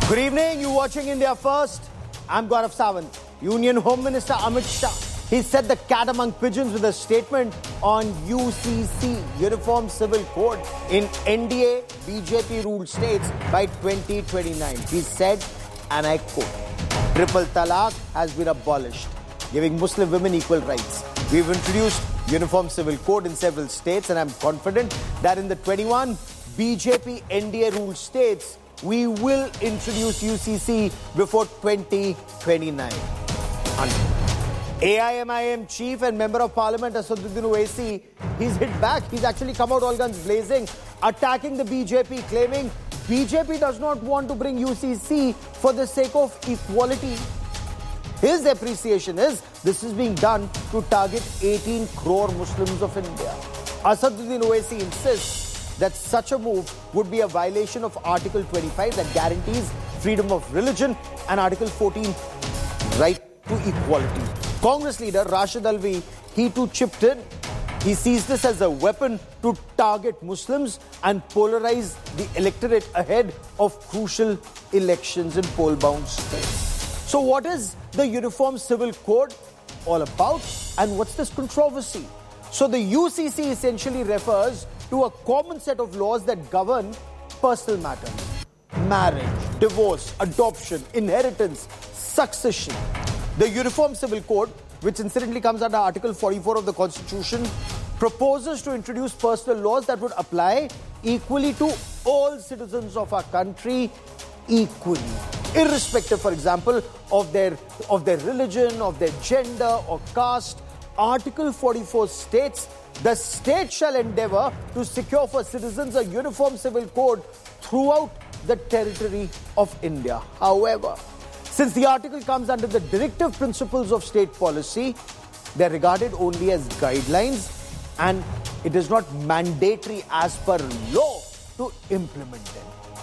Good evening, you're watching India First. I'm Gaurav Sawant. Union Home Minister Amit Shah, he set the cat among pigeons with a statement on UCC, Uniform Civil Code, in NDA BJP-ruled states by 2029. He said, and I quote, "Triple Talaq has been abolished, giving Muslim women equal rights. We've introduced Uniform Civil Code in several states, and I'm confident that in the 21 BJP NDA-ruled states, we will introduce UCC before 2029. AIMIM chief and member of parliament Asaduddin Owaisi, he's hit back. He's actually come out all guns blazing, attacking the BJP, claiming BJP does not want to bring UCC for the sake of equality. His appreciation is this is being done to target 18 crore Muslims of India. Asaduddin Owaisi insists that such a move would be a violation of Article 25 that guarantees freedom of religion and Article 14, right to equality. Congress leader Rashid Alvi, he too chipped in. He sees this as a weapon to target Muslims and polarize the electorate ahead of crucial elections in poll-bound states. So what is the Uniform Civil Code all about, and what's this controversy? So the UCC essentially refers to a common set of laws that govern personal matters: marriage, divorce, adoption, inheritance, succession. The Uniform Civil Code, which incidentally comes under Article 44 of the Constitution, proposes to introduce personal laws that would apply equally to all citizens of our country equally, irrespective, for example, of their religion, of their gender or caste. Article 44 states, the state shall endeavour to secure for citizens a uniform civil code throughout the territory of India. However, since the article comes under the directive principles of state policy, they are regarded only as guidelines and it is not mandatory as per law to implement them.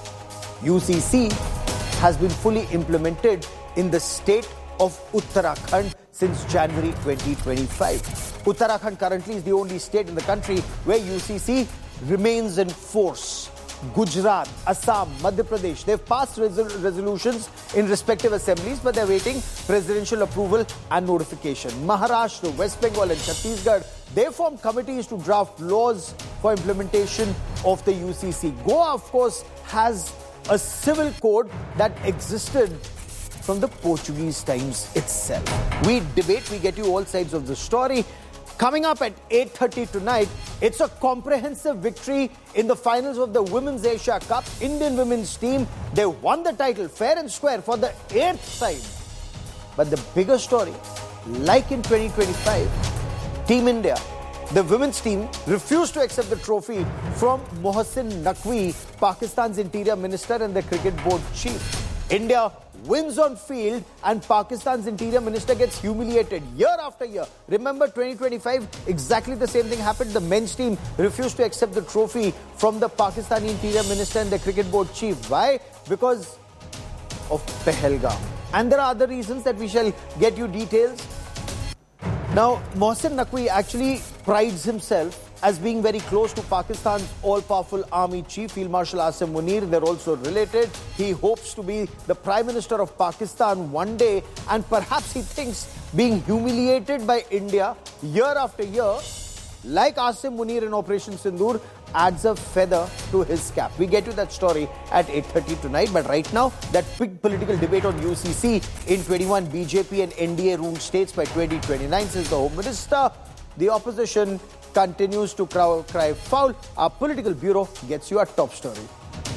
UCC has been fully implemented in the state of Uttarakhand since January 2025. Uttarakhand currently is the only state in the country where UCC remains in force. Gujarat, Assam, Madhya Pradesh, they've passed resolutions in respective assemblies, but they're waiting presidential approval and notification. Maharashtra, West Bengal and Chhattisgarh, they formed committees to draft laws for implementation of the UCC. Goa, of course, has a civil code that existed from the Portuguese times itself. We debate, we get you all sides of the story. Coming up at 8:30 tonight, it's a comprehensive victory in the finals of the Women's Asia Cup. Indian women's team, they won the title fair and square for the 8th time. But the bigger story, like in 2025, Team India, the women's team refused to accept the trophy from Mohsin Naqvi, Pakistan's interior minister and the cricket board chief. India wins on field and Pakistan's interior minister gets humiliated year after year. Remember 2025, exactly the same thing happened. The men's team refused to accept the trophy from the Pakistani interior minister and the cricket board chief. Why? Because of Pahalgam. And there are other reasons that we shall get you details. Now, Mohsin Naqvi actually prides himself as being very close to Pakistan's all-powerful army chief, Field Marshal Asim Munir. They're also related. He hopes to be the Prime Minister of Pakistan one day, and perhaps he thinks being humiliated by India year after year, like Asim Munir in Operation Sindoor, adds a feather to his cap. We get you that story at 8:30 tonight. But right now, that big political debate on UCC in 21 BJP and NDA ruled states by 2029, says the Home Minister. The opposition continues to cry foul. Our political bureau gets you a top story.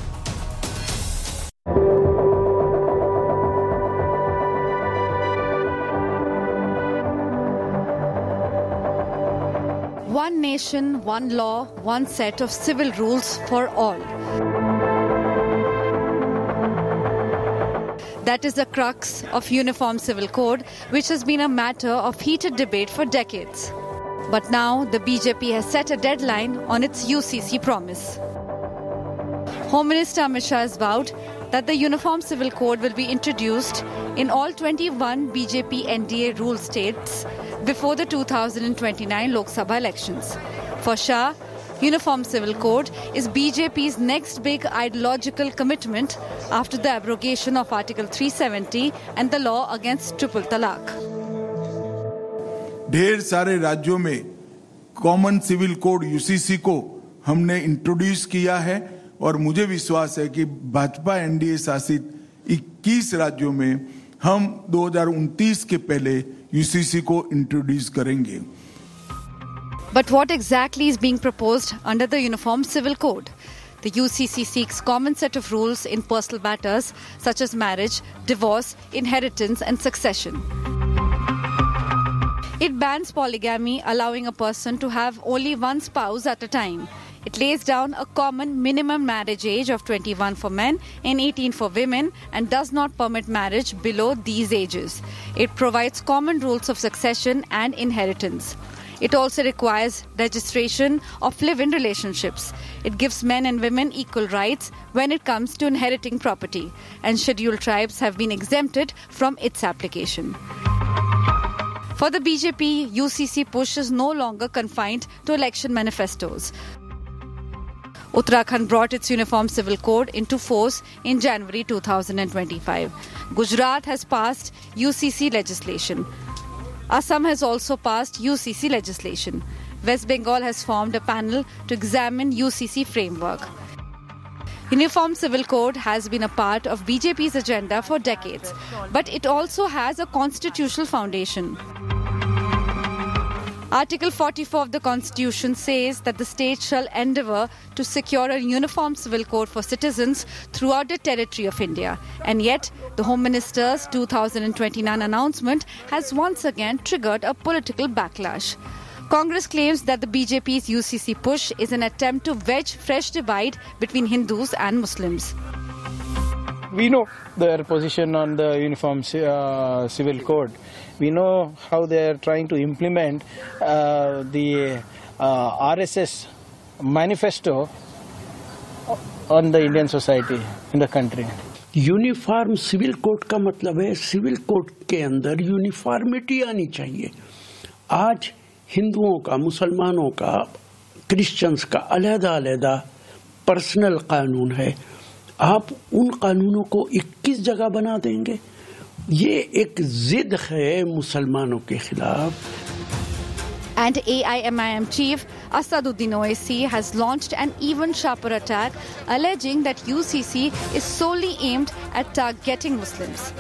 One nation, one law, one set of civil rules for all. That is the crux of Uniform Civil Code, which has been a matter of heated debate for decades. But now the BJP has set a deadline on its UCC promise. Home Minister Amit Shah has vowed that the Uniform Civil Code will be introduced in all 21 BJP NDA ruled states before the 2029 Lok Sabha elections. For Shah, Uniform Civil Code is BJP's next big ideological commitment after the abrogation of Article 370 and the law against triple talaq. ढेर सारे राज्यों में common civil code UCC को हमने introduce किया है और मुझे विश्वास है कि भाजपा एनडीए शासित 21 राज्यों में हम 2029 के पहले यूसीसी को इंट्रोड्यूस करेंगे. But what exactly is being proposed under the Uniform Civil Code? The UCC seeks common set of rules in personal matters such as marriage, divorce, inheritance and succession. It bans polygamy, allowing a person to have only one spouse at a time. It lays down a common minimum marriage age of 21 for men and 18 for women and does not permit marriage below these ages. It provides common rules of succession and inheritance. It also requires registration of live-in relationships. It gives men and women equal rights when it comes to inheriting property, and scheduled tribes have been exempted from its application. For the BJP, UCC push is no longer confined to election manifestos. Uttarakhand brought its Uniform Civil Code into force in January 2025. Gujarat has passed UCC legislation. Assam has also passed UCC legislation. West Bengal has formed a panel to examine UCC framework. Uniform Civil Code has been a part of BJP's agenda for decades, but it also has a constitutional foundation. Article 44 of the Constitution says that the state shall endeavour to secure a uniform civil code for citizens throughout the territory of India. And yet, the Home Minister's 2029 announcement has once again triggered a political backlash. Congress claims that the BJP's UCC push is an attempt to wedge fresh divide between Hindus and Muslims. We know their position on the Uniform Civil Code. We know how they are trying to implement the RSS manifesto on the Indian society, in the country. Uniform civil code का मतलब है civil code के अंदर uniformity आनी चाहिए. आज हिंदुओं का, मुसलमानों का, क्रिश्चियंस का अलग-अलग पर्सनल कानून है. आप उन कानूनों को 21 जगह बना देंगे. ये एक जिद है मुसलमानों के खिलाफ. And AIMIM chief Asaduddin Owaisi has launched an even sharper attack, alleging that UCC is solely aimed at targeting Muslims.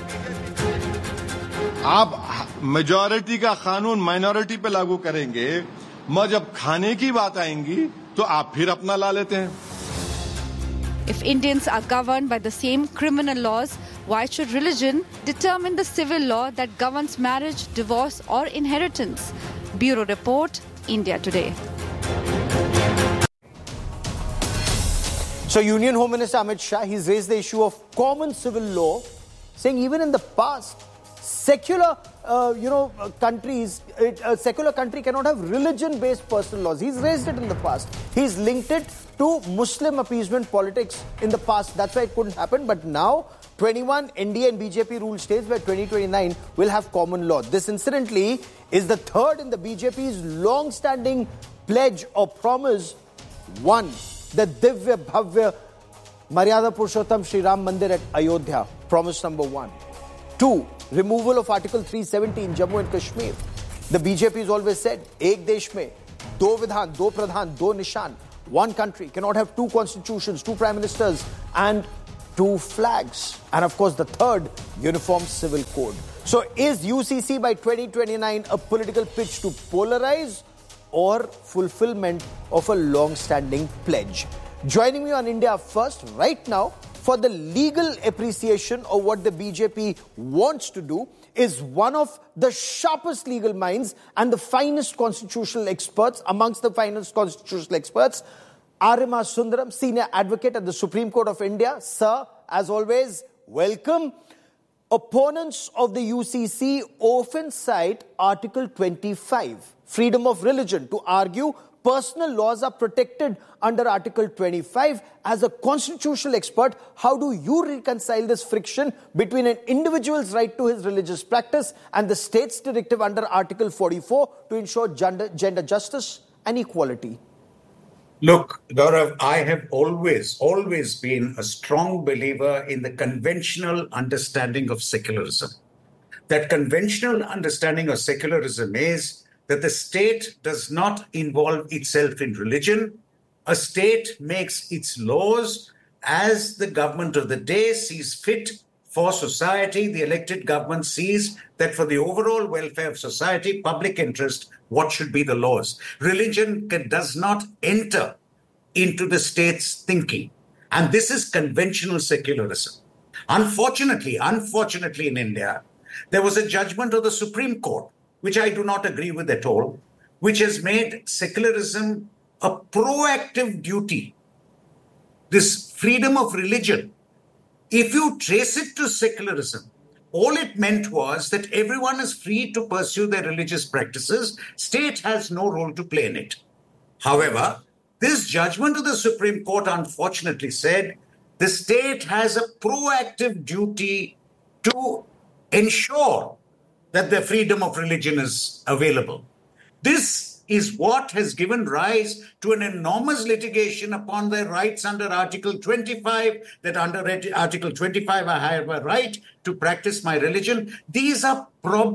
आप मेजॉरिटी का कानून माइनॉरिटी पे लागू करेंगे, मगर जब खाने की बात आएंगी तो आप फिर अपना ला लेते हैं. If Indians are governed by the same criminal laws, why should religion determine the civil law that governs marriage, divorce or inheritance? Bureau Report, India Today. So Union Home Minister Amit Shah, he's raised the issue of common civil law, saying even in the past, secular countries, a secular country cannot have religion-based personal laws. He's raised it in the past. He's linked it to Muslim appeasement politics in the past. That's why it couldn't happen. But now, 21 NDA and BJP ruled states where 2029 will have common law. This, incidentally, is the third in the BJP's long-standing pledge or promise. One, the Divya Bhavya Maryada Purushottam Shri Ram Mandir at Ayodhya. Promise number one. Two, removal of Article 370 in Jammu and Kashmir. The BJP has always said, Ek desh mein, do vidhan, do pradhan, do nishan. One country cannot have two constitutions, two prime ministers and two flags. And of course, the third, uniform civil code. So is UCC by 2029 a political pitch to polarize or fulfillment of a long-standing pledge? Joining me on India First right now for the legal appreciation of what the BJP wants to do is one of the sharpest legal minds and the finest constitutional experts, amongst the finest constitutional experts, Arima Sundaram, senior advocate at the Supreme Court of India. Sir, as always, welcome. Opponents of the UCC often cite Article 25, freedom of religion, to argue personal laws are protected under Article 25. As a constitutional expert, how do you reconcile this friction between an individual's right to his religious practice and the state's directive under Article 44 to ensure gender justice and equality? Look, Gaurav, I have always been a strong believer in the conventional understanding of secularism. That conventional understanding of secularism is that the state does not involve itself in religion. A state makes its laws as the government of the day sees fit for society. The elected government sees that for the overall welfare of society, public interest, what should be the laws? Religion does not enter into the state's thinking. And this is conventional secularism. Unfortunately in India, there was a judgment of the Supreme Court, which I do not agree with at all, which has made secularism a proactive duty. This freedom of religion, if you trace it to secularism, all it meant was that everyone is free to pursue their religious practices. State has no role to play in it. However, this judgment of the Supreme Court unfortunately said the state has a proactive duty to ensure that the freedom of religion is available. This is what has given rise to an enormous litigation upon their rights under Article 25, that under Article 25 I have a right to practice my religion. These are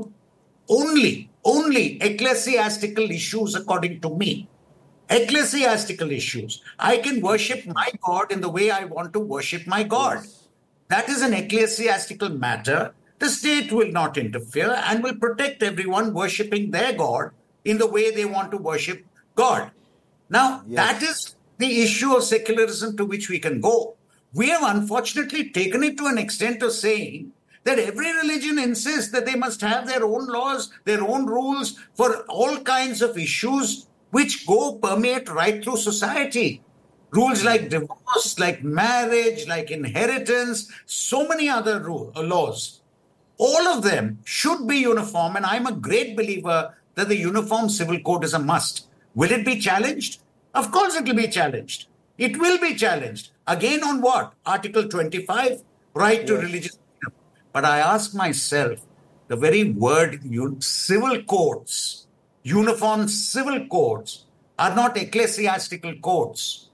only ecclesiastical issues according to me. Ecclesiastical issues. I can worship my God in the way I want to worship my God. That is an ecclesiastical matter. The state will not interfere and will protect everyone worshipping their God in the way they want to worship God. Now, that is the issue of secularism to which we can go. We have unfortunately taken it to an extent of saying that every religion insists that they must have their own laws, their own rules for all kinds of issues which permeate right through society. Rules like divorce, like marriage, like inheritance, so many other laws. All of them should be uniform, and I'm a great believer that the Uniform Civil Code is a must. Will it be challenged? Of course it will be challenged. It will be challenged. Again on what? Article 25, right to religious freedom. But I ask myself, the very word civil codes, uniform civil codes, are not ecclesiastical codes.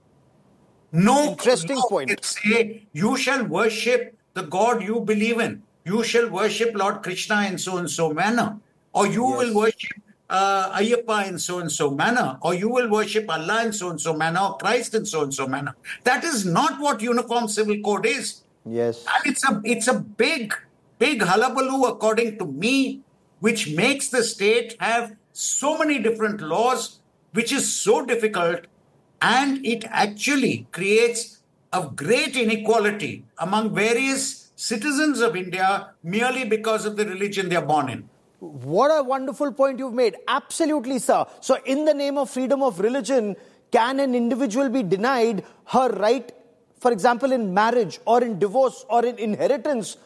No interesting point. Can say you shall worship the God you believe in. You shall worship Lord Krishna in so and so manner, or you will worship Ayyappa in so and so manner, or you will worship Allah in so and so manner, or Christ in so and so manner. That is not what Uniform Civil Code is. Yes, and it's a big hullabaloo, according to me, which makes the state have so many different laws, which is so difficult, and it actually creates a great inequality among various citizens of India merely because of the religion they are born in. What a wonderful point you've made. Absolutely, sir. So in the name of freedom of religion, can an individual be denied her right, for example, in marriage or in divorce or in inheritance,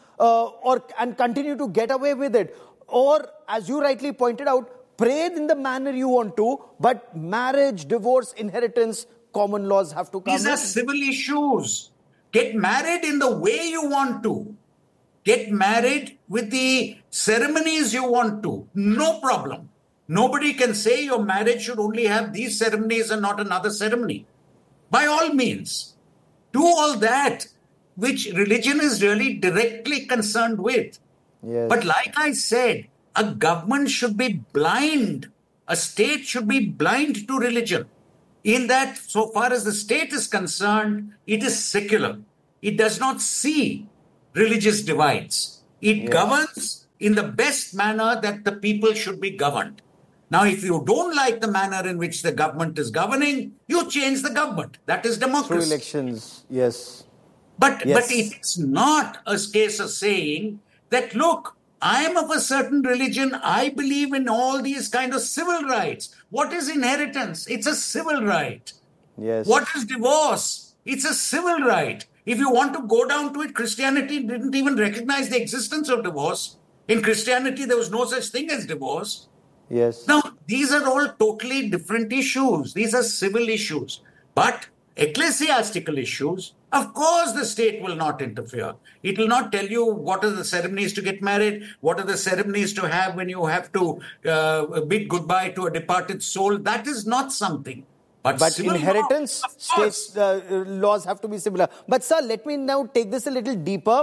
and continue to get away with it? Or, as you rightly pointed out, pray in the manner you want to, but marriage, divorce, inheritance, common laws have to come in. These are civil issues. Get married in the way you want to. Get married with the ceremonies you want to. No problem. Nobody can say your marriage should only have these ceremonies and not another ceremony. By all means, do all that which religion is really directly concerned with. Yes. But like I said, a government should be blind. A state should be blind to religion. In that, so far as the state is concerned, it is secular. It does not see religious divides. It governs in the best manner that the people should be governed. Now, if you don't like the manner in which the government is governing, you change the government. That is democracy. Through elections, yes. But it's not a case of saying that, look, I am of a certain religion. I believe in all these kind of civil rights. What is inheritance? It's a civil right. Yes. What is divorce? It's a civil right. If you want to go down to it, Christianity didn't even recognize the existence of divorce. In Christianity, there was no such thing as divorce. Yes. Now, these are all totally different issues. These are civil issues. But ecclesiastical issues, of course, the state will not interfere. It will not tell you what are the ceremonies to get married, what are the ceremonies to have when you have to bid goodbye to a departed soul. That is not something But inheritance, states laws have to be similar. But sir, let me now take this a little deeper.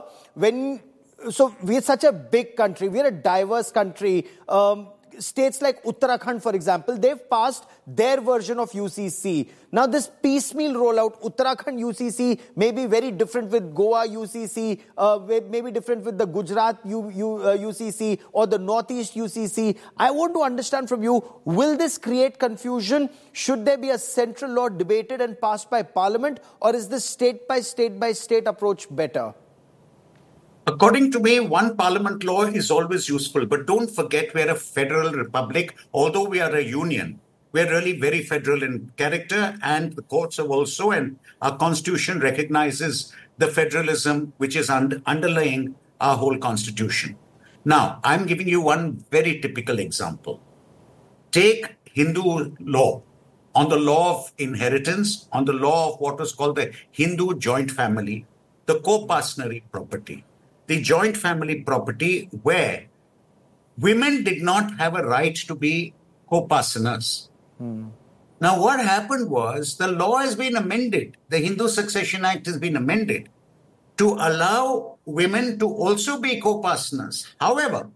So we're such a big country, we're a diverse country. States like Uttarakhand, for example, they've passed their version of UCC. Now this piecemeal rollout, Uttarakhand UCC may be very different with Goa UCC, may be different with the Gujarat UCC or the Northeast UCC. I want to understand from you, will this create confusion? Should there be a central law debated and passed by Parliament, or is this state by state approach better? According to me, one parliament law is always useful. But don't forget, we're a federal republic. Although we are a union, we're really very federal in character, and the courts are also, and our constitution recognizes the federalism which is underlying our whole constitution. Now, I'm giving you one very typical example. Take Hindu law, on the law of inheritance, on the law of what was called the Hindu joint family, the co-partnership property. The joint family property where women did not have a right to be co-partners. Now, what happened was the law has been amended. The Hindu Succession Act has been amended to allow women to also be co-partners. However,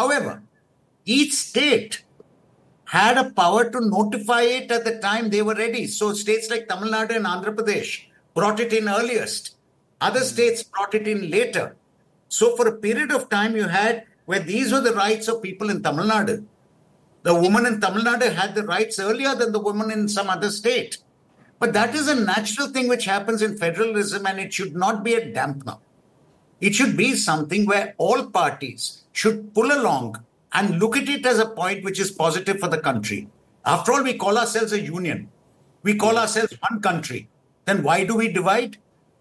each state had a power to notify it at the time they were ready. So states like Tamil Nadu and Andhra Pradesh brought it in earliest. Other states brought it in later. So for a period of time you had where these were the rights of people in Tamil Nadu. The woman in Tamil Nadu had the rights earlier than the woman in some other state. But that is a natural thing which happens in federalism, and it should not be a dampener. It should be something where all parties should pull along and look at it as a point which is positive for the country. After all, we call ourselves a union. We call ourselves one country. Then why do we divide?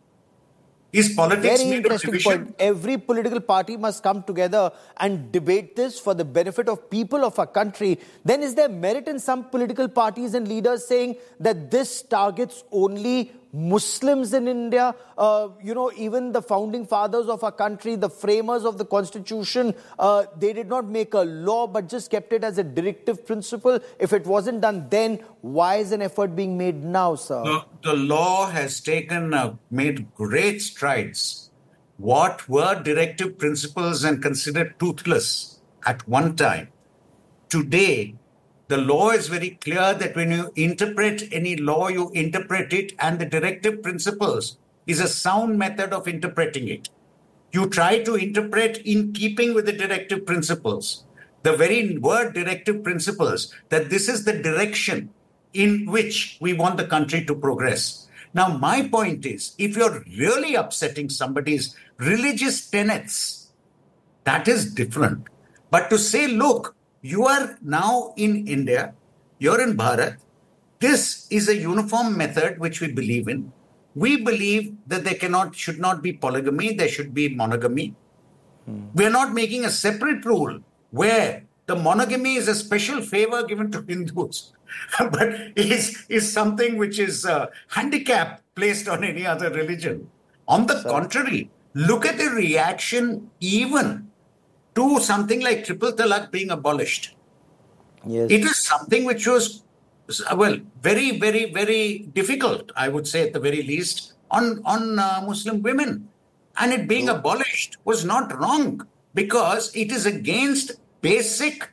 Is politics very interesting point. Every political party must come together and debate this for the benefit of people of our country. Then is there merit in some political parties and leaders saying that this targets only Muslims in India? Even the founding fathers of our country, the framers of the constitution, they did not make a law but just kept it as a directive principle. If it wasn't done then, why is an effort being made now, sir? The law has made great strides. What were directive principles and considered toothless at one time, today, the law is very clear that when you interpret any law, you interpret it, and the directive principles is a sound method of interpreting it. You try to interpret in keeping with the directive principles. The very word directive principles, that this is the direction in which we want the country to progress. Now, my point is, if you're really upsetting somebody's religious tenets, that is different. But to say, look, you are now in India, you're in Bharat. This is a uniform method which we believe in. We believe that there should not be polygamy, there should be monogamy. We're not making a separate rule where the monogamy is a special favor given to Hindus, but is something which is a handicap placed on any other religion. On the contrary, look at the reaction even to something like triple talaq being abolished. Yes. It is something which was, very, very, very difficult, I would say at the very least, on Muslim women. And it being abolished was not wrong because it is against basic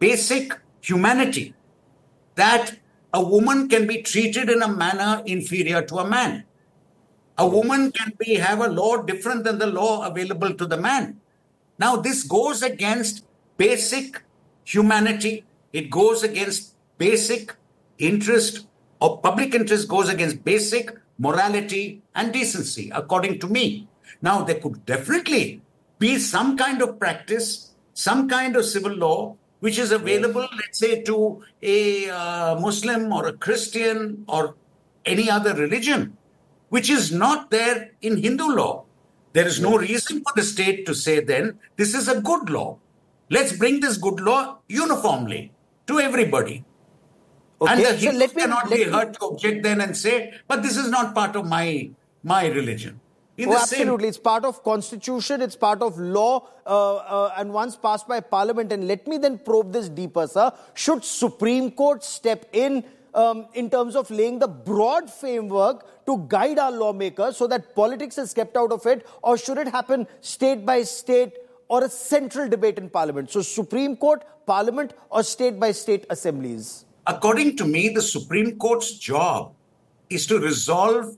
humanity that a woman can be treated in a manner inferior to a man. A woman can have a law different than the law available to the man. Now, this goes against basic humanity. It goes against basic interest, or public interest goes against basic morality and decency, according to me. Now, there could definitely be some kind of practice, some kind of civil law, which is available, let's say, to a Muslim or a Christian or any other religion, which is not there in Hindu law. There is no reason for the state to say then, this is a good law. Let's bring this good law uniformly to everybody. Okay. And the Hindu cannot be heard to object then and say, but this is not part of my religion. Absolutely. It's part of constitution, it's part of law, and once passed by parliament. And let me then probe this deeper, sir. Should Supreme Court step in in terms of laying the broad framework to guide our lawmakers so that politics is kept out of it, or should it happen state by state or a central debate in Parliament? So Supreme Court, Parliament, or state by state assemblies? According to me, the Supreme Court's job is to resolve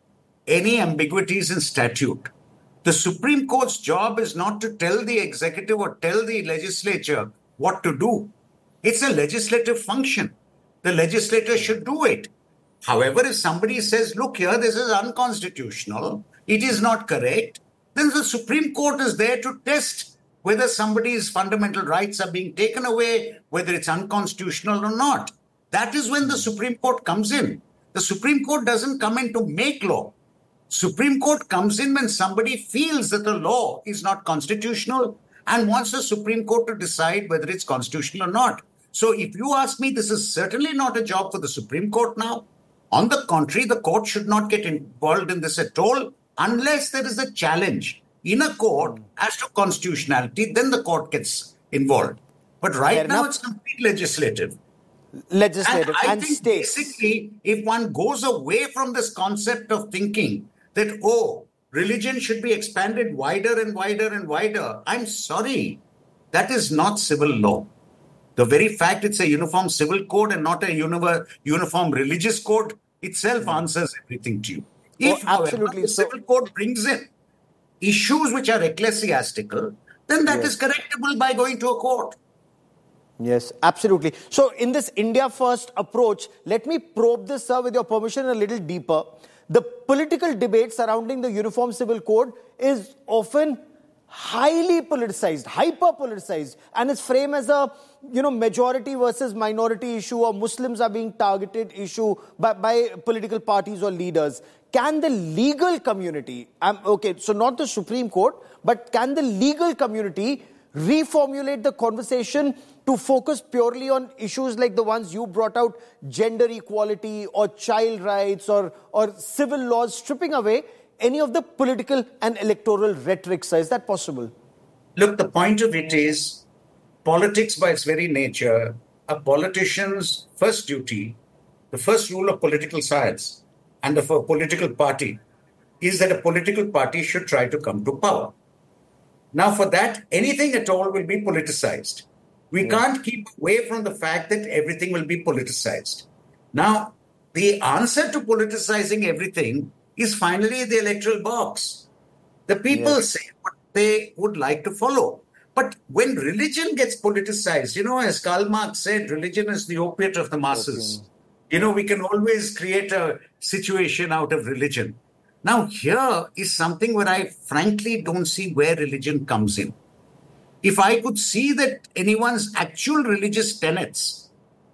any ambiguities in statute. The Supreme Court's job is not to tell the executive or tell the legislature what to do. It's a legislative function. The legislator should do it. However, if somebody says, look here, this is unconstitutional, it is not correct, then the Supreme Court is there to test whether somebody's fundamental rights are being taken away, whether it's unconstitutional or not. That is when the Supreme Court comes in. The Supreme Court doesn't come in to make law. Supreme Court comes in when somebody feels that the law is not constitutional and wants the Supreme Court to decide whether it's constitutional or not. So if you ask me, this is certainly not a job for the Supreme Court now. On the contrary, the court should not get involved in this at all unless there is a challenge in a court as to constitutionality, then the court gets involved. But right now, it's complete legislative. And I think states. Basically, if one goes away from this concept of thinking that, religion should be expanded wider and wider and wider, I'm sorry, that is not civil law. The very fact it's a uniform civil code and not a uniform religious code itself answers everything to you. If, however, the civil code brings in issues which are ecclesiastical, then that is correctable by going to a court. Yes, absolutely. So in this India First approach, let me probe this, sir, with your permission, a little deeper. The political debate surrounding the Uniform Civil Code is often highly politicized, hyper-politicized, and is framed as a, majority versus minority issue, or Muslims are being targeted issue by political parties or leaders. Can the legal community, so not the Supreme Court, but can the legal community reformulate the conversation to focus purely on issues like the ones you brought out, gender equality or child rights or civil laws, stripping away any of the political and electoral rhetoric? Is that possible? Look, the point of it is, politics by its very nature, a politician's first duty, the first rule of political science and of a political party is that a political party should try to come to power. Now, for that, anything at all will be politicized. We can't keep away from the fact that everything will be politicized. Now, the answer to politicizing everything is finally the electoral box. The people say what they would like to follow. But when religion gets politicized, as Karl Marx said, religion is the opiate of the masses. We can always create a situation out of religion. Now, here is something where I frankly don't see where religion comes in. If I could see that anyone's actual religious tenets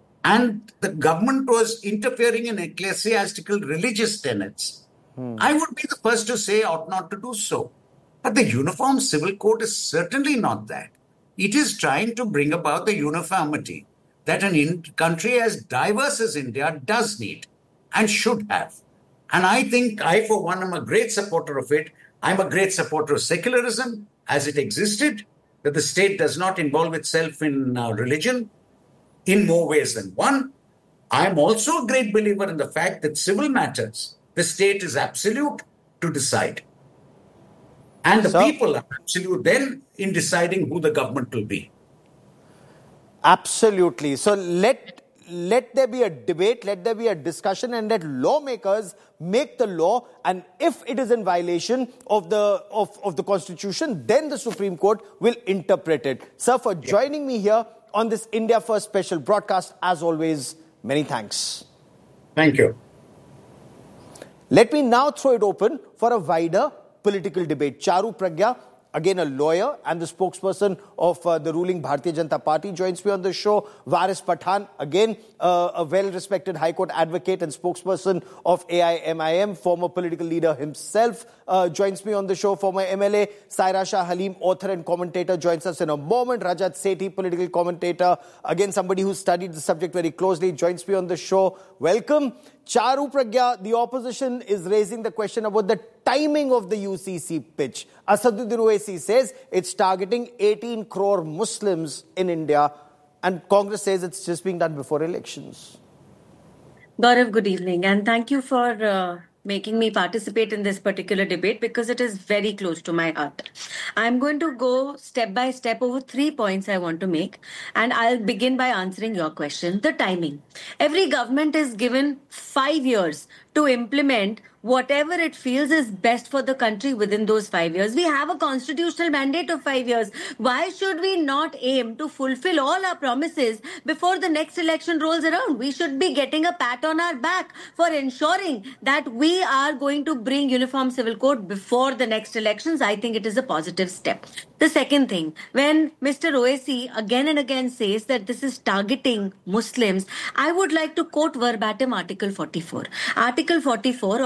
and the government was interfering in ecclesiastical religious tenets, I would be the first to say ought not to do so. But the Uniform Civil Code is certainly not that. It is trying to bring about the uniformity that a country as diverse as India does need and should have. And I think I, for one, am a great supporter of it. I'm a great supporter of secularism as it existed, that the state does not involve itself in religion in more ways than one. I'm also a great believer in the fact that civil matters, the state is absolute to decide. And the people are absolute then in deciding who the government will be. Absolutely. So let there be a debate, let there be a discussion, and let lawmakers make the law. And if it is in violation of the Constitution, then the Supreme Court will interpret it. Sir, for joining me here on this India First special broadcast, as always, many thanks. Thank you. Let me now throw it open for a wider political debate. Charu Pragya, again a lawyer and the spokesperson of the ruling Bharatiya Janata Party, joins me on the show. Waris Pathan, again a well-respected High Court advocate and spokesperson of AIMIM, former political leader himself, joins me on the show. Former MLA Saira Shah Halim, author and commentator, joins us in a moment. Rajat Sethi, political commentator, again somebody who studied the subject very closely, joins me on the show. Welcome. Charu Pragya, the opposition is raising the question about the timing of the UCC pitch. Asaduddin Owaisi says it's targeting 18 crore Muslims in India, and Congress says it's just being done before elections. Gaurav, good evening, and thank you for making me participate in this particular debate because it is very close to my heart. I'm going to go step by step over 3 points I want to make, and I'll begin by answering your question. The timing. Every government is given 5 years to implement whatever it feels is best for the country within those 5 years. We have a constitutional mandate of 5 years. Why should we not aim to fulfill all our promises before the next election rolls around? We should be getting a pat on our back for ensuring that we are going to bring uniform civil code before the next elections. I think it is a positive step. The second thing, when Mr. Owaisi again and again says that this is targeting Muslims, I would like to quote verbatim Article 44. Article 44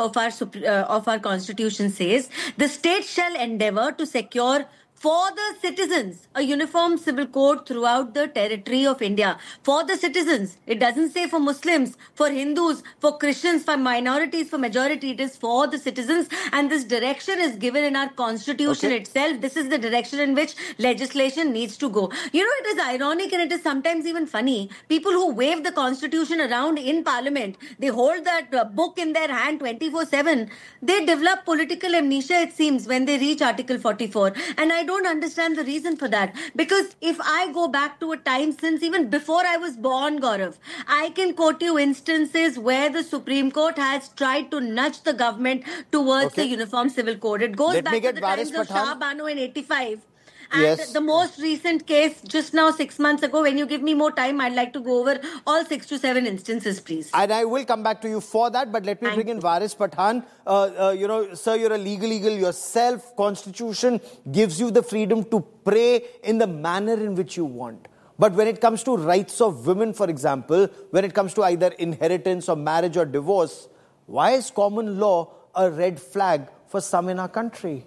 of our Constitution says, the state shall endeavor to secure for the citizens a uniform civil code throughout the territory of India. For the citizens. It doesn't say for Muslims, for Hindus, for Christians, for minorities, for majority. It is for the citizens. And this direction is given in our Constitution itself. This is the direction in which legislation needs to go. You know, it is ironic and it is sometimes even funny. People who wave the Constitution around in Parliament, they hold that book in their hand 24/7. They develop political amnesia, it seems, when they reach Article 44. And I don't understand the reason for that. Because if I go back to a time since even before I was born, Gaurav, I can quote you instances where the Supreme Court has tried to nudge the government towards the Uniform Civil Code. It goes back to the times of Shah Bano in 85. And the most recent case, just now 6 months ago, when you give me more time, I'd like to go over all 6 to 7 instances, please. And I will come back to you for that, but let me bring in Varis Pathan. Sir, you're a legal eagle yourself. Constitution gives you the freedom to pray in the manner in which you want. But when it comes to rights of women, for example, when it comes to either inheritance or marriage or divorce, why is common law a red flag for some in our country?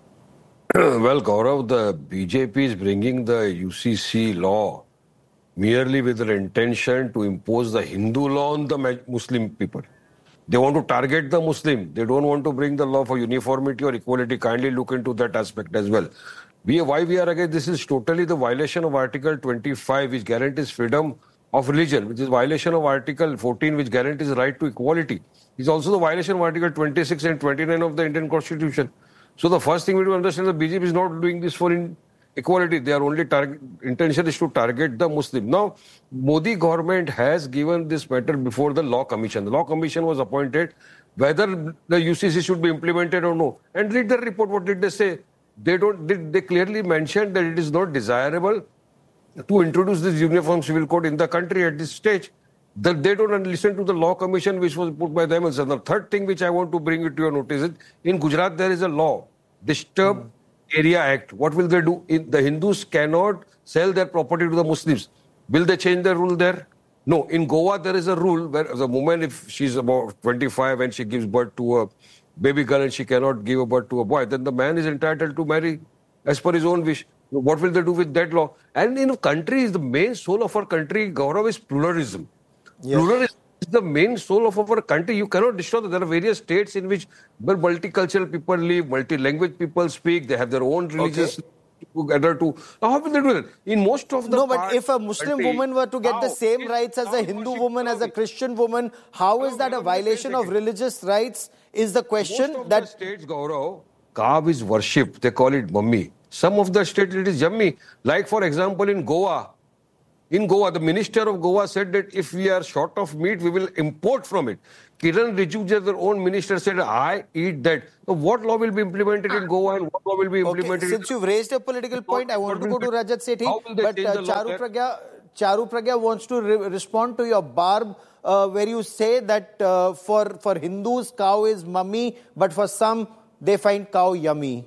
Well, Gaurav, the BJP is bringing the UCC law merely with the intention to impose the Hindu law on the Muslim people. They want to target the Muslim. They don't want to bring the law for uniformity or equality. Kindly look into that aspect as well. Why we are against this is totally the violation of Article 25, which guarantees freedom of religion, which is violation of Article 14, which guarantees the right to equality. It's also the violation of Article 26 and 29 of the Indian Constitution. So the first thing we do understand, the BJP is not doing this for equality. They are only intention is to target the Muslim. Now, Modi government has given this matter before the Law Commission. The Law Commission was appointed whether the UCC should be implemented or no. And read the report. What did they say? They clearly mentioned that it is not desirable to introduce this uniform civil code in the country at this stage. That they don't listen to the Law Commission which was put by them. And the third thing which I want to bring it to your notice is, in Gujarat there is a law, Disturbed Area Act. What will they do? The Hindus cannot sell their property to the Muslims. Will they change the rule there? No. In Goa there is a rule where the woman, if she's about 25 and she gives birth to a baby girl and she cannot give birth to a boy, then the man is entitled to marry as per his own wish. What will they do with that law? And in a country, the main soul of our country, Gaurav, is pluralism. Yes. Pluralism is the main soul of our country. You cannot destroy that. There are various states in which multicultural people live, multi-language people speak, they have their own religious together to. How will they do that? In most of the No, but if a Muslim woman were to get the same rights as a Hindu woman, as a Christian woman, how is that a violation of religious rights is the question. Most of the states, Gaurav, cow is worshipped. They call it mummy. Some of the states it is yummy. Like for example in Goa, the minister of Goa said that if we are short of meat, we will import from it. Kiran Rijiju, their own minister, said, I eat that. So what law will be implemented in Goa and what law will be implemented Since you've raised a political point, I want to go to Rajat Sethi. But Charu Pragya wants to respond to your barb where you say that for Hindus, cow is mummy, but for some, they find cow yummy.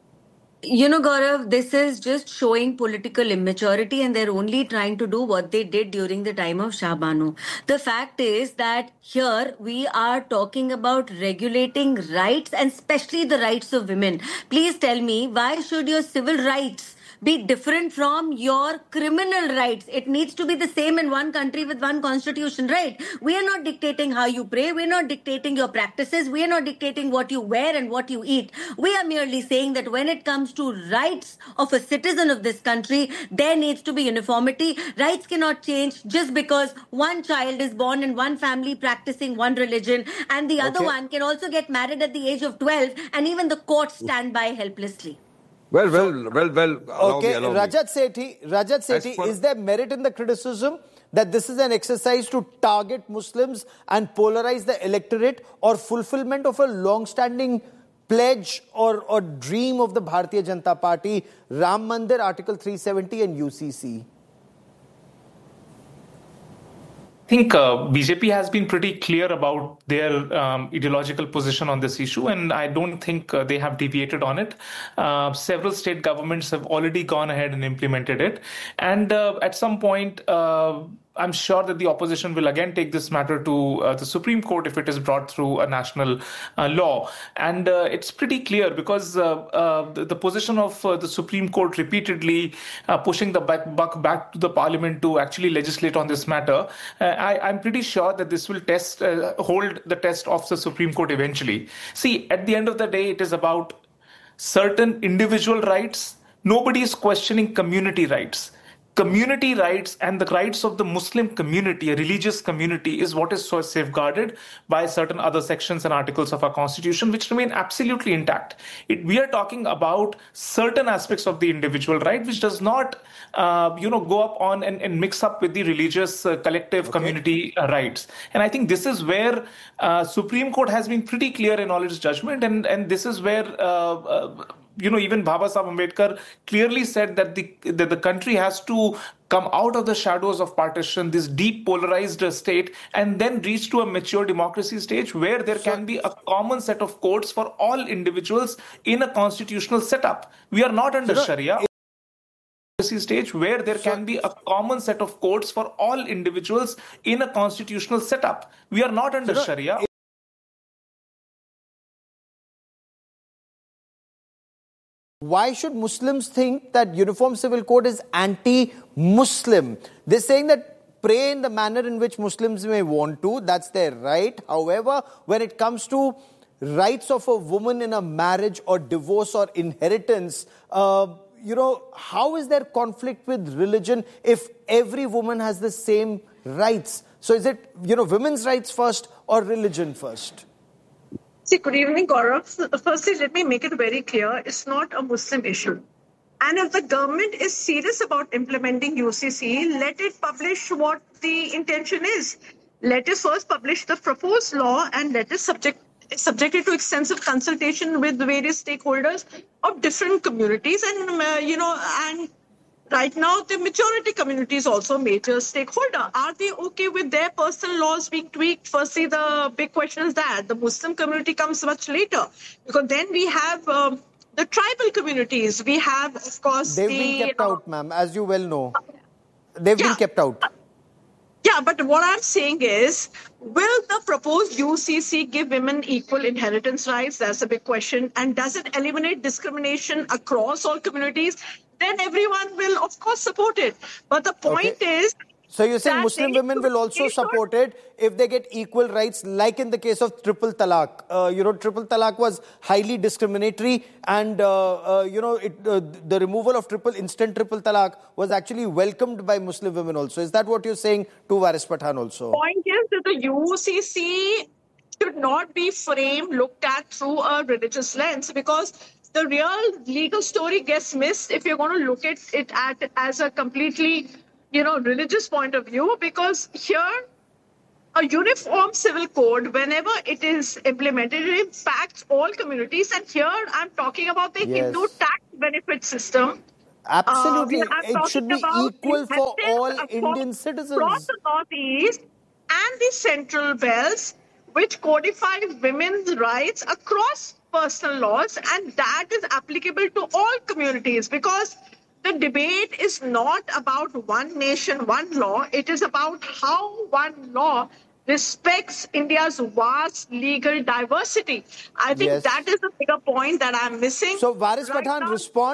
You know, Gaurav, this is just showing political immaturity and they're only trying to do what they did during the time of Shah Bano. The fact is that here we are talking about regulating rights and especially the rights of women. Please tell me, why should your civil rights be different from your criminal rights. It needs to be the same in one country with one constitution, right? We are not dictating how you pray. We're not dictating your practices. We are not dictating what you wear and what you eat. We are merely saying that when it comes to rights of a citizen of this country, there needs to be uniformity. Rights cannot change just because one child is born in one family practicing one religion and the other one can also get married at the age of 12, and even the courts stand by helplessly. Well. Okay, allow me. Rajat Sethi, is there merit in the criticism that this is an exercise to target Muslims and polarize the electorate, or fulfillment of a long-standing pledge or dream of the Bharatiya Janata Party, Ram Mandir, Article 370 and UCC? I think BJP has been pretty clear about their ideological position on this issue, and I don't think they have deviated on it. Several state governments have already gone ahead and implemented it, and at some point, I'm sure that the opposition will again take this matter to the Supreme Court if it is brought through a national law. And it's pretty clear because the position of the Supreme Court repeatedly pushing the buck back to the Parliament to actually legislate on this matter, I'm pretty sure that this will hold the test of the Supreme Court eventually. See, at the end of the day, it is about certain individual rights. Nobody is questioning community rights. Community rights and the rights of the Muslim community, a religious community, is what is so safeguarded by certain other sections and articles of our constitution, which remain absolutely intact. We are talking about certain aspects of the individual right, which does not, go up on and mix up with the religious collective community rights. And I think this is where Supreme Court has been pretty clear in all its judgment, and this is where even Baba Sahib Ambedkar clearly said that the country has to come out of the shadows of partition, this deep polarized state, and then reach to a mature democracy stage where there can be a common set of codes for all individuals in a constitutional setup. We are not under Sharia. Stage where there can be a common set of codes for all individuals in a constitutional setup. We are not under Sharia. Why should Muslims think that Uniform Civil Code is anti-Muslim? They're saying that pray in the manner in which Muslims may want to, that's their right. However, when it comes to rights of a woman in a marriage or divorce or inheritance, how is there conflict with religion if every woman has the same rights? So is it, women's rights first or religion first? See, good evening, Gaurav. Firstly, let me make it very clear. It's not a Muslim issue. And if the government is serious about implementing UCC, let it publish what the intention is. Let it first publish the proposed law and let it subject it to extensive consultation with various stakeholders of different communities. And right now, the majority community is also a major stakeholder. Are they okay with their personal laws being tweaked? Firstly, the big question is that the Muslim community comes much later, because then we have the tribal communities. We have, of course, they've been kept out, ma'am, as you well know. They've been kept out. Yeah, but what I'm saying is, will the proposed UCC give women equal inheritance rights? That's a big question. And does it eliminate discrimination across all communities? Then everyone will, of course, support it. But the point is... So you're saying Muslim women will also support it if they get equal rights, like in the case of triple talaq. Triple talaq was highly discriminatory, and the removal of instant triple talaq was actually welcomed by Muslim women also. Is that what you're saying to Varis Pathan also? The point is that the UCC should not be looked at through a religious lens, because the real legal story gets missed if you're going to look at it as a completely religious point of view, because here a uniform civil code, whenever it is implemented, it impacts all communities. And here I'm talking about the Hindu tax benefit system. Absolutely. It should be equal for all Indian citizens. Across the Northeast and the Central Belts, which codify women's rights across personal laws, and that is applicable to all communities, because the debate is not about one nation, one law. It is about how one law respects India's vast legal diversity. I think that is the bigger point that I'm missing. So, Varis Pathan,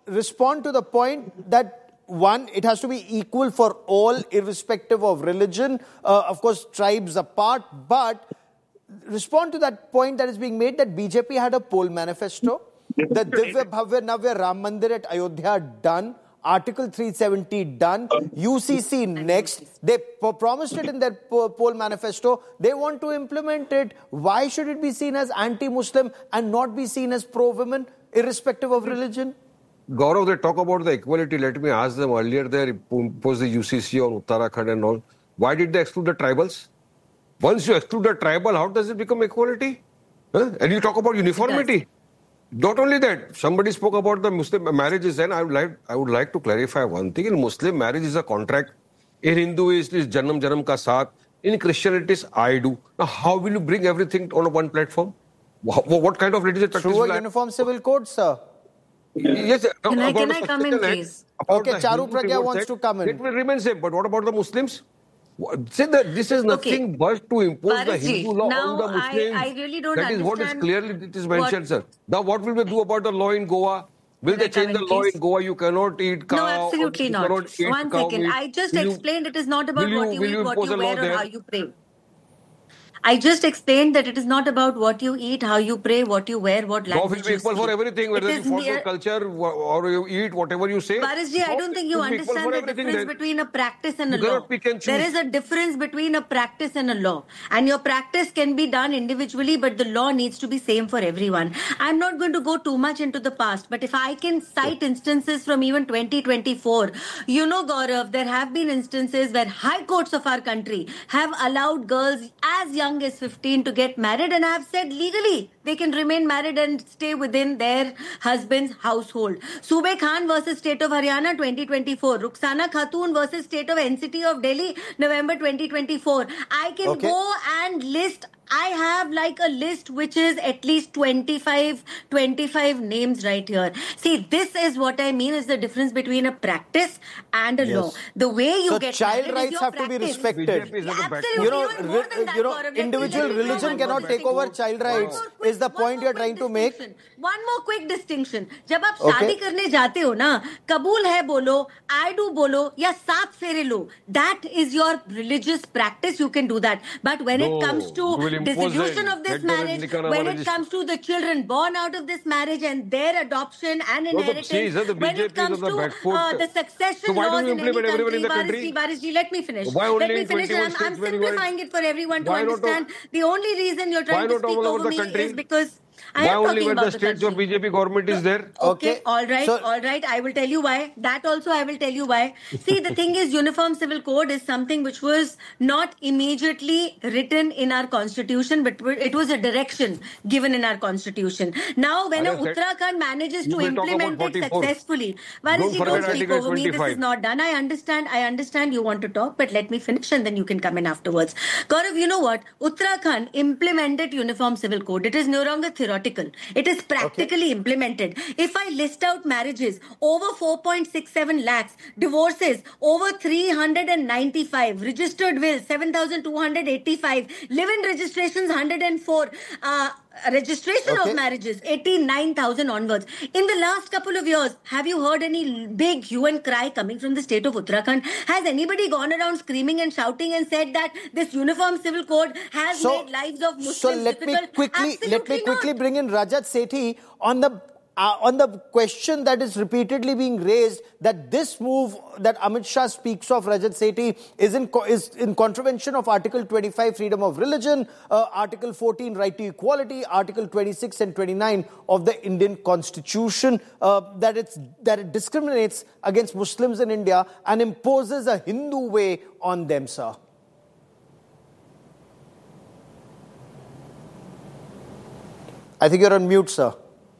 respond to the point that, one, it has to be equal for all, irrespective of religion, of course, tribes apart, but respond to that point that is being made that BJP had a poll manifesto, the Divya Bhavya Navya Ram Mandir at Ayodhya done, Article 370 done, UCC next. They promised it in their poll manifesto. They want to implement it. Why should it be seen as anti-Muslim and not be seen as pro-women, irrespective of religion? Gaurav, they talk about the equality. Let me ask them, earlier they imposed the UCC on Uttarakhand and all. Why did they exclude the tribals? Once you exclude the tribal, how does it become equality? Huh? And you talk about uniformity. Not only that, somebody spoke about the Muslim marriages, and I would like to clarify one thing. In Muslim, marriage is a contract. In Hindu, it is Janam Janam ka saath. In Christianity, it is I do. Now, how will you bring everything on one platform? What kind of religious practice? Through a uniform civil code, sir. Yes. Can I come in, please? Okay, Charu Pragya wants to come in. It will remain same. But what about the Muslims? Say that this is nothing but to impose the Hindu law on the Muslims. I really don't understand. That is what is clearly it is mentioned, sir. Now, what will we do about the law in Goa? Will they change the law in Goa? You cannot eat cow. No, absolutely not. One second. I just explained it is not about what you eat, what you wear, or how you pray. I just explained that it is not about what you eat, how you pray, what you wear, what language you speak. Law will be equal for everything, whether you follow culture or you eat, whatever you say. Parisji, I don't think you understand the difference between a practice and a law. There is a difference between a practice and a law. And your practice can be done individually, but the law needs to be same for everyone. I'm not going to go too much into the past, but if I can cite instances from even 2024, you know, Gaurav, there have been instances where high courts of our country have allowed girls as young as 15 to get married, and I have said legally they can remain married and stay within their husband's household. Sube Khan versus State of Haryana 2024, Rukhsana Khatoon versus State of NCT of Delhi November 2024. I can go and list. I have like a list which is at least 25 names right here. See, this is what I mean is the difference between a practice and a law. The way you get child rights have to be respected. You know, individual religion cannot take over child rights is the point you're trying to make. One more quick distinction. जब आप शादी करने जाते हो ना, कबूल है बोलो, I do बोलो, या सात फेरे लो. That is your religious practice. You can do that. But when it comes to dissolution of this marriage, when it comes to the children born out of this marriage and their adoption and inheritance, when it comes to the succession laws in any country, Varisji, let me finish. Let me finish. I'm simplifying it for everyone to understand. The only reason you're trying to speak over me is because why only when the states or BJP government is there? Okay, all right. I will tell you why. That also I will tell you why. See, the thing is, Uniform Civil Code is something which was not immediately written in our constitution, but it was a direction given in our constitution. Now, when Uttarakhand manages to implement it successfully, Varisji, don't speak over me. This is not done. I understand you want to talk, but let me finish and then you can come in afterwards. Gaurav, you know what? Uttarakhand implemented Uniform Civil Code. It is no longer theoretical. It is practically implemented. If I list out marriages, over 4.67 lakhs, divorces, over 395, registered wills, 7,285, live-in registrations, 104, registration of marriages, 89,000 onwards. In the last couple of years, have you heard any big hue and cry coming from the state of Uttarakhand? Has anybody gone around screaming and shouting and said that this Uniform Civil Code has made lives of Muslims difficult? Let me quickly bring in Rajat Sethi on the question that is repeatedly being raised, that this move that Amit Shah speaks of, Rajat Sethi, is in contravention of Article 25, freedom of religion, Article 14, right to equality, Article 26 and 29 of the Indian Constitution, that it discriminates against Muslims in India and imposes a Hindu way on them, sir. I think you're on mute, sir.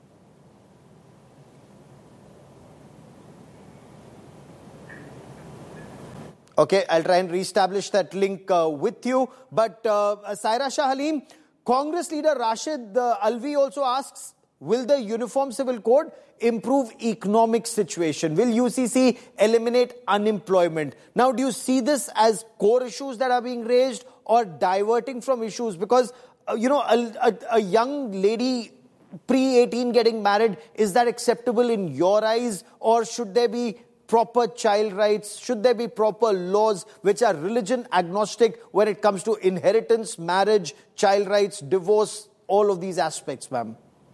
Okay, I'll try and reestablish that link with you. But Saira Shah Halim, Congress leader Rashid Alvi also asks, will the Uniform Civil Code improve economic situation? Will UCC eliminate unemployment? Now, do you see this as core issues that are being raised or diverting from issues? Because, a young lady pre-18 getting married, is that acceptable in your eyes? Or should there be proper child rights? Should there be proper laws which are religion agnostic when it comes to inheritance, marriage, child rights, divorce, all of these aspects, ma'am?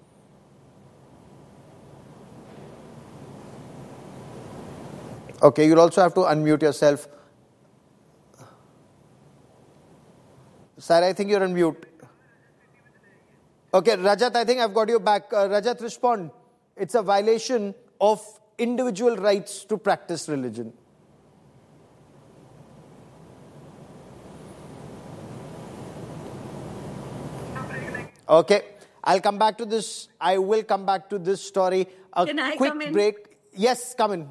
Okay, you'll also have to unmute yourself. Sir, I think you're on mute. Okay, Rajat, I think I've got you back. Rajat, respond. It's a violation of individual rights to practice religion. Okay, I'll come back to this. I will come back to this story. Can I quick come in? break. Yes, come in.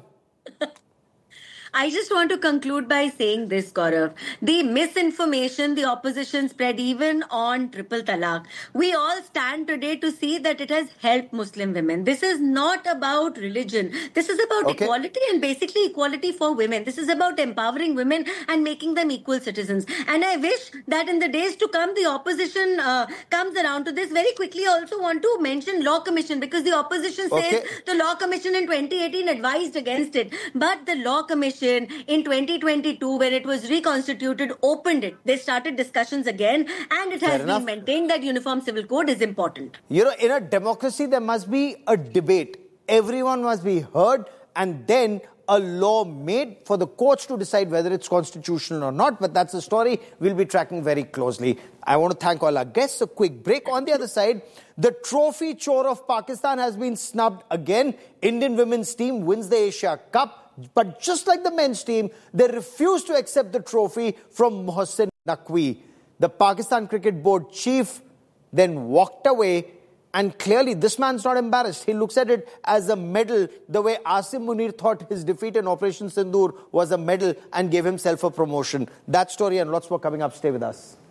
I just want to conclude by saying this, Gaurav. The misinformation the opposition spread even on triple talaq. We all stand today to see that it has helped Muslim women. This is not about religion. This is about equality and basically equality for women. This is about empowering women and making them equal citizens. And I wish that in the days to come, the opposition comes around to this. Very quickly, I also want to mention Law Commission, because the opposition says the Law Commission in 2018 advised against it. But the Law Commission in 2022, when it was reconstituted, opened it. They started discussions again, and it has been maintained that Uniform Civil Code is important. You know, in a democracy, there must be a debate. Everyone must be heard, and then a law made for the courts to decide whether it's constitutional or not. But that's a story we'll be tracking very closely. I want to thank all our guests. A quick break. On the other side, the trophy chore of Pakistan has been snubbed again. Indian women's team wins the Asia Cup. But just like the men's team, they refused to accept the trophy from Mohsin Naqvi. The Pakistan Cricket Board chief then walked away, and clearly this man's not embarrassed. He looks at it as a medal, the way Asim Munir thought his defeat in Operation Sindoor was a medal and gave himself a promotion. That story and lots more coming up. Stay with us.